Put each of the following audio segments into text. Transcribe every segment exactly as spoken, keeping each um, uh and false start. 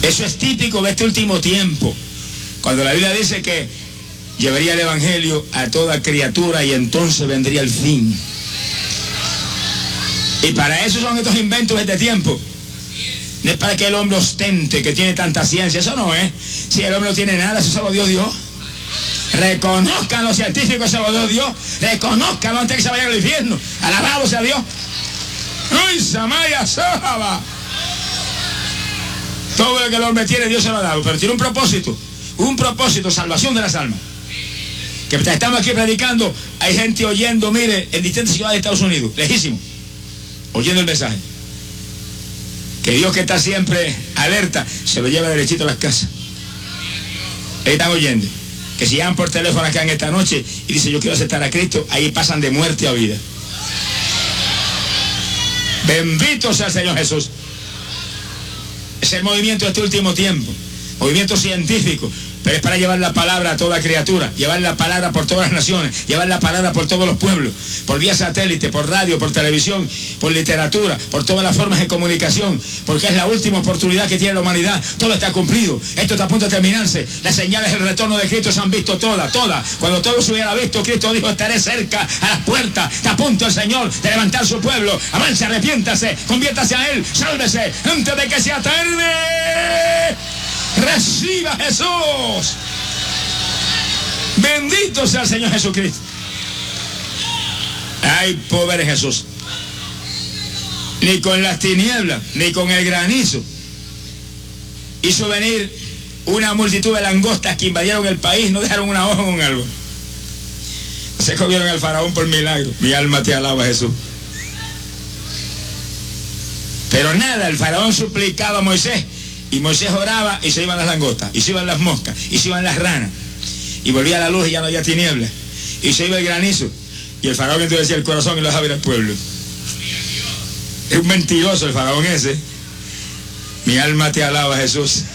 Eso es típico de este último tiempo, cuando la Biblia dice que llevaría el evangelio a toda criatura y entonces vendría el fin. Y para eso son estos inventos de este tiempo. No es para que el hombre ostente que tiene tanta ciencia, eso no es. Si el hombre no tiene nada, eso solo Dios dio. Reconozcan los científicos, eso lo dio Dios. Reconozcanlo antes que se vayan al infierno. Alabado sea Dios. ¡Uy, Samaya Sahaba! Todo lo que el hombre tiene, Dios se lo ha dado, pero tiene un propósito. Un propósito, salvación de las almas. Que estamos aquí predicando, hay gente oyendo, mire, en distintas ciudades de Estados Unidos, lejísimo, oyendo el mensaje. Que Dios, que está siempre alerta, se lo lleva derechito a las casas. Ahí están oyendo. Que si llaman por teléfono acá en esta noche y dicen yo quiero aceptar a Cristo, ahí pasan de muerte a vida. Bendito sea el Señor Jesús. Es el movimiento de este último tiempo, movimiento científico, pero es para llevar la palabra a toda criatura, llevar la palabra por todas las naciones, llevar la palabra por todos los pueblos, por vía satélite, por radio, por televisión, por literatura, por todas las formas de comunicación, porque es la última oportunidad que tiene la humanidad. Todo está cumplido, esto está a punto de terminarse, las señales del retorno de Cristo se han visto todas, todas. Cuando todo se hubiera visto, Cristo dijo, estaré cerca a las puertas, está a punto el Señor de levantar su pueblo. Avance, arrepiéntase, conviértase a Él, sálvese, antes de que sea tarde. Reciba a Jesús. Bendito sea el Señor Jesucristo. Hay poder en Jesús. Ni con las tinieblas, ni con el granizo hizo venir una multitud de langostas que invadieron el país, no dejaron una hoja en un árbol. Se comieron al faraón por milagro. Mi alma te alaba, Jesús. Pero nada, el faraón suplicaba a Moisés. Y Moisés oraba y se iban las langostas, y se iban las moscas, y se iban las ranas. Y volvía la luz y ya no había tinieblas. Y se iba el granizo. Y el faraón entonces decía el corazón y lo dejaba ir al pueblo. Es un mentiroso el faraón ese. Mi alma te alaba, Jesús.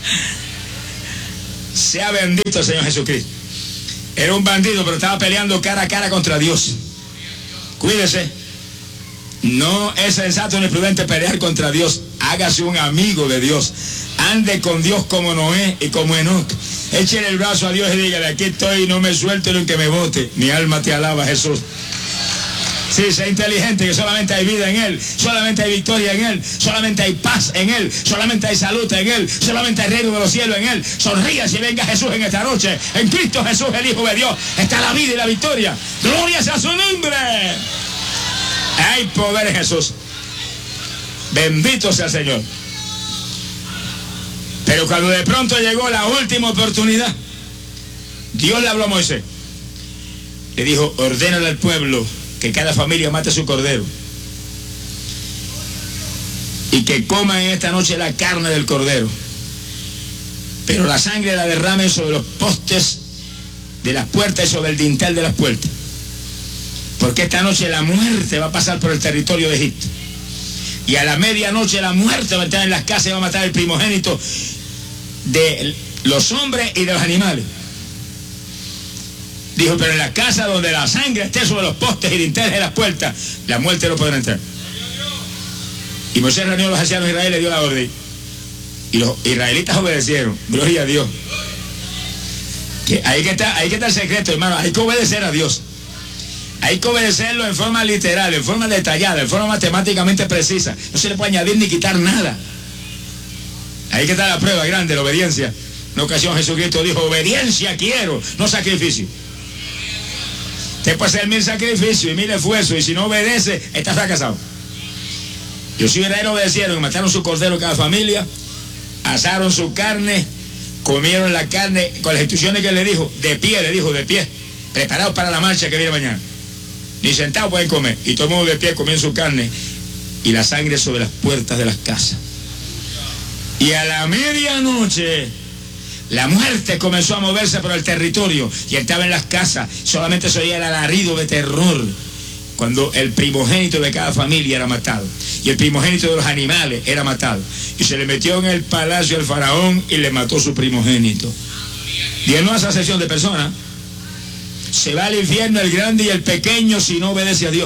Sea bendito el Señor Jesucristo. Era un bandido, pero estaba peleando cara a cara contra Dios. Cuídese. No es sensato ni prudente pelear contra Dios. Hágase un amigo de Dios. Ande con Dios como Noé y como Enoc. Échele el brazo a Dios y dígale, aquí estoy y no me suelte ni que me bote. Mi alma te alaba, Jesús. Sí, sea inteligente, que solamente hay vida en Él, solamente hay victoria en Él, solamente hay paz en Él, solamente hay salud en Él, solamente hay reino de los cielos en Él. Sonría si venga Jesús en esta noche. En Cristo Jesús, el Hijo de Dios, está la vida y la victoria. Gloria sea su nombre. Hay poder en Jesús. Bendito sea el Señor. Pero cuando de pronto llegó la última oportunidad, Dios le habló a Moisés. Le dijo, ordénale al pueblo que cada familia mate su cordero y que coman en esta noche la carne del cordero, pero la sangre la derramen sobre los postes de las puertas y sobre el dintel de las puertas, porque esta noche la muerte va a pasar por el territorio de Egipto. Y a la medianoche la muerte va a entrar en las casas y va a matar el primogénito de los hombres y de los animales. Dijo, pero en la casa donde la sangre esté sobre los postes y dinteles de las puertas, la muerte no podrá entrar. Y Moisés reunió a los ancianos de Israel y le dio la orden. Y los israelitas obedecieron. Gloria a Dios. Que ahí que está, ahí que está el secreto, hermano. Hay que obedecer a Dios. Hay que obedecerlo en forma literal, en forma detallada, en forma matemáticamente precisa. No se le puede añadir ni quitar nada. Ahí que está la prueba grande, la obediencia. En una ocasión Jesucristo dijo, obediencia quiero, no sacrificio. Usted puede hacer mil sacrificios y mil esfuerzos, y si no obedece, está fracasado. Los israelitas obedecieron, mataron su cordero cada familia, asaron su carne, comieron la carne con las instrucciones que le dijo, de pie, le dijo, de pie, preparados para la marcha que viene mañana. Ni sentados pueden comer. Y todo el mundo de pie comiendo su carne y la sangre sobre las puertas de las casas. Y a la medianoche la muerte comenzó a moverse por el territorio y estaba en las casas. Solamente se oía el alarido de terror cuando el primogénito de cada familia era matado y el primogénito de los animales era matado. Y se le metió en el palacio al faraón y le mató su primogénito. Y en esa sección de personas se va al infierno el grande y el pequeño si no obedece a Dios.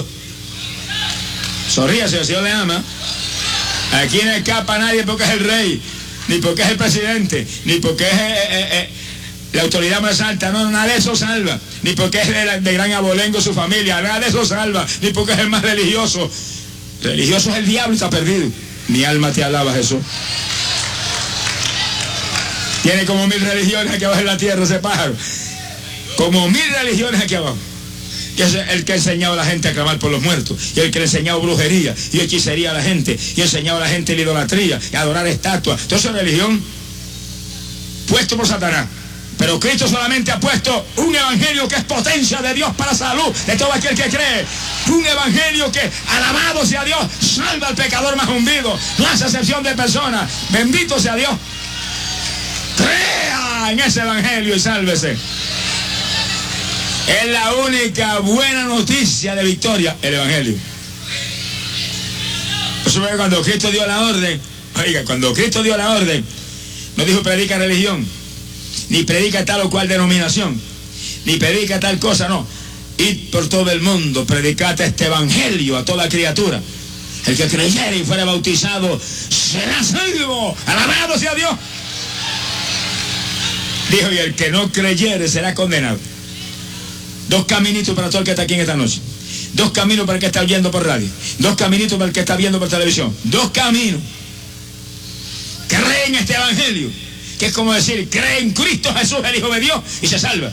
Sonríase, el Señor le ama. Aquí no escapa nadie porque es el rey. ni porque es el presidente, ni porque es eh, eh, eh, la autoridad más alta. No, nada de eso salva. Ni porque es de, de gran abolengo su familia, nada de eso salva. Ni porque es el más religioso. Religioso es el diablo y está perdido. Mi alma te alaba, Jesús. Tiene como mil religiones aquí abajo en la tierra ese pájaro. Como mil religiones aquí abajo. Que es el que ha enseñado a la gente a clamar por los muertos, y el que le ha enseñado brujería y hechicería a la gente, y ha enseñado a la gente la idolatría y a adorar estatuas. Todo eso es religión puesto por Satanás. Pero Cristo solamente ha puesto un evangelio que es potencia de Dios para salud de todo aquel que cree. Un evangelio que, alabado sea Dios, salva al pecador más hundido. No hace excepción de personas. Bendito sea Dios. Crea en ese evangelio y sálvese. Es la única buena noticia de victoria, el evangelio. Por eso cuando Cristo dio la orden, oiga, cuando Cristo dio la orden, no dijo predica religión, ni predica tal o cual denominación, ni predica tal cosa, no. Id por todo el mundo, predicad este evangelio a toda criatura. El que creyere y fuera bautizado será salvo. Alabado sea Dios. Dijo, y el que no creyere será condenado. Dos caminitos para todo el que está aquí en esta noche. Dos caminos para el que está oyendo por radio. Dos caminitos para el que está viendo por televisión. Dos caminos. Cree en este evangelio, que es como decir, cree en Cristo Jesús, el Hijo de Dios, y se salva.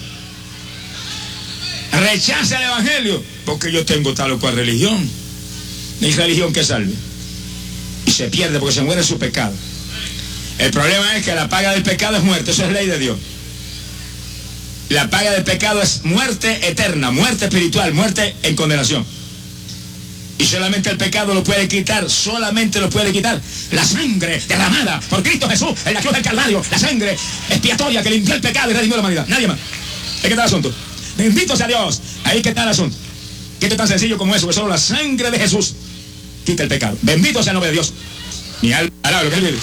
Rechaza el evangelio, porque yo tengo tal o cual religión. No hay religión que salve. Y se pierde porque se muere su pecado. El problema es que la paga del pecado es muerte. Eso es ley de Dios. La paga del pecado es muerte eterna, muerte espiritual, muerte en condenación. Y solamente el pecado lo puede quitar, solamente lo puede quitar la sangre derramada por Cristo Jesús en la cruz del Calvario, la sangre expiatoria que limpió el pecado y redimió la humanidad. Nadie más. Ahí que está el asunto. Bendito sea Dios. Ahí que está el asunto. Que esto es tan sencillo como eso, que solo la sangre de Jesús quita el pecado. Bendito sea el nombre de Dios. Mi alma alaba lo que él vive.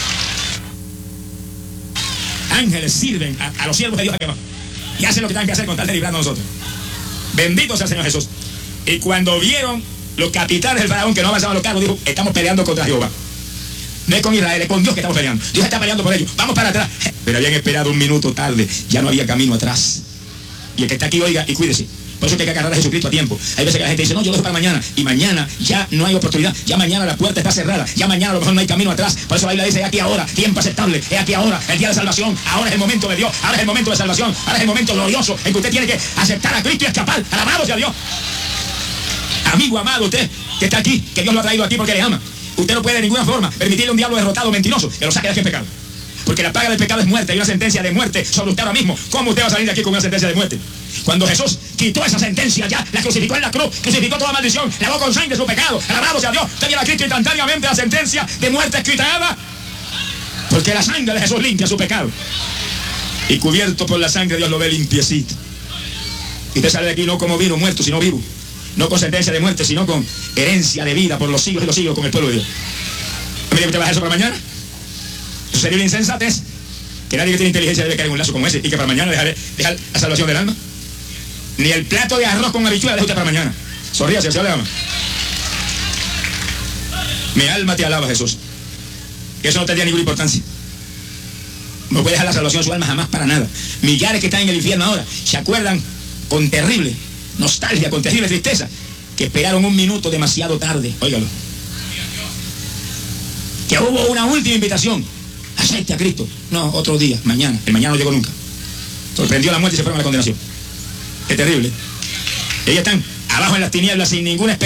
Ángeles sirven a, a los siervos de Dios aquí abajo. Y hacen lo que tienen que hacer con tal de librarnos a nosotros. Bendito sea el Señor Jesús. Y cuando vieron los capitanes del faraón que no avanzaban los carros, dijo, estamos peleando contra Jehová. No es con Israel, es con Dios que estamos peleando. Dios está peleando por ellos. Vamos para atrás. Pero habían esperado un minuto tarde. Ya no había camino atrás. Y el que está aquí, oiga, y cuídese. Por eso hay que agarrar a Jesucristo a tiempo. Hay veces que la gente dice, no, yo lo dejo para mañana. Y mañana ya no hay oportunidad. Ya mañana la puerta está cerrada. Ya mañana a lo mejor no hay camino atrás. Por eso la Biblia dice, es aquí ahora, tiempo aceptable. Es aquí ahora, el día de salvación. Ahora es el momento de Dios. Ahora es el momento de salvación. Ahora es el momento glorioso en que usted tiene que aceptar a Cristo y escapar. Alabado sea Dios. Amigo amado, usted que está aquí, que Dios lo ha traído aquí porque le ama. Usted no puede de ninguna forma permitirle a un diablo derrotado, mentiroso, que lo saque de aquí en pecado. Porque la paga del pecado es muerte. Hay una sentencia de muerte sobre usted ahora mismo. ¿Cómo usted va a salir de aquí con una sentencia de muerte? Cuando Jesús quitó esa sentencia ya, la crucificó en la cruz, crucificó toda maldición, lavó con sangre su pecado. Alabado sea Dios. Usted lleva a Cristo instantáneamente la sentencia de muerte es quitada. Porque la sangre de Jesús limpia su pecado. Y cubierto por la sangre, Dios lo ve limpiecito. Y usted sale de aquí no como vino muerto, sino vivo. No con sentencia de muerte, sino con herencia de vida por los siglos y los siglos con el pueblo de Dios. ¿No me dice que usted va a hacer eso para mañana? Eso sería una insensatez. Que nadie que tiene inteligencia debe caer en un lazo como ese y que para mañana dejar, dejar la salvación del alma. Ni el plato de arroz con habichuela deja usted para mañana. Sonríe, si el Señor le ama. Mi alma te alaba, Jesús. Que eso no tendría ninguna importancia. No puede dejar la salvación de su alma jamás para nada. Millares que están en el infierno ahora se acuerdan con terrible nostalgia, con terrible tristeza, que esperaron un minuto demasiado tarde. Óigalo. Que hubo una última invitación. Acepte a Cristo. No, otro día, mañana. El mañana no llegó nunca. Sorprendió la muerte y se fueron a la condenación. Qué terrible. Ellos están abajo en las tinieblas sin ninguna esperanza.